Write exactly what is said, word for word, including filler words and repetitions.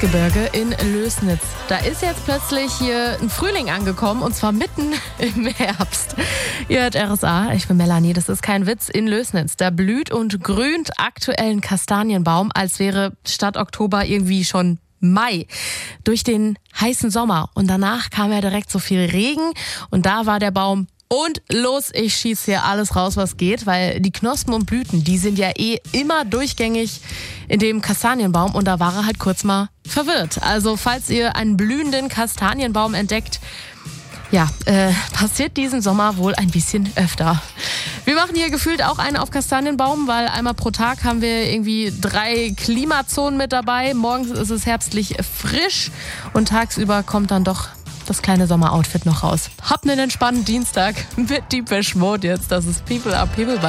Erzgebirge in Lößnitz. Da ist jetzt plötzlich hier ein Frühling angekommen und zwar mitten im Herbst. Ihr hört R S A, ich bin Melanie, das ist kein Witz, in Lößnitz. Da blüht und grünt aktuell ein Kastanienbaum, als wäre statt Oktober irgendwie schon Mai. Durch den heißen Sommer und danach kam ja direkt so viel Regen und da war der Baum und los, ich schieße hier alles raus, was geht, weil die Knospen und Blüten, die sind ja eh immer durchgängig in dem Kastanienbaum und da war er halt kurz mal verwirrt. Also falls ihr einen blühenden Kastanienbaum entdeckt, ja, äh, passiert diesen Sommer wohl ein bisschen öfter. Wir machen hier gefühlt auch einen auf Kastanienbaum, weil einmal pro Tag haben wir irgendwie drei Klimazonen mit dabei. Morgens ist es herbstlich frisch und tagsüber kommt dann doch das kleine Sommeroutfit noch raus. Habt einen entspannten Dienstag mit Deepesh Mode jetzt. Das ist People Are People.